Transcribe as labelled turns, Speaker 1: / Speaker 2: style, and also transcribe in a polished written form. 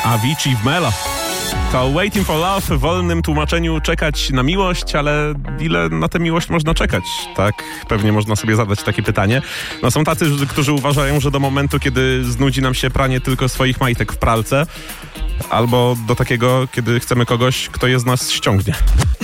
Speaker 1: Avicii w Melo. To Waiting for Love w wolnym tłumaczeniu czekać na miłość, ale ile na tę miłość można czekać? Tak, pewnie można sobie zadać takie pytanie. No są tacy, którzy uważają, że do momentu, kiedy znudzi nam się pranie tylko swoich majtek w pralce, albo do takiego, kiedy chcemy kogoś, kto je z nas ściągnie.